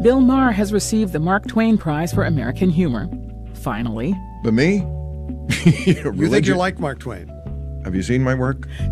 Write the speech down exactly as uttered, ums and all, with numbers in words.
Bill Maher has received the Mark Twain Prize for American Humor. Finally. But me? You think you're like Mark Twain? Have you seen my work?